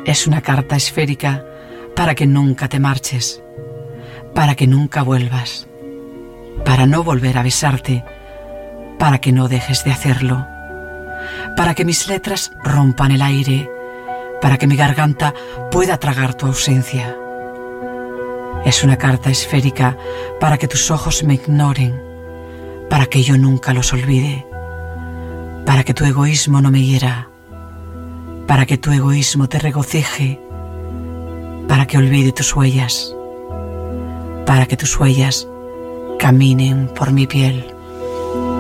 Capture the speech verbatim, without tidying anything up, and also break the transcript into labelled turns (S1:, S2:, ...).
S1: Es una carta esférica para que nunca te marches, para que nunca vuelvas, para no volver a besarte, para que no dejes de hacerlo, para que mis letras rompan el aire, para que mi garganta pueda tragar tu ausencia. Es una carta esférica para que tus ojos me ignoren, para que yo nunca los olvide, para que tu egoísmo no me hiera, para que tu egoísmo te regocije, para que olvide tus huellas, para que tus huellas caminen por mi piel.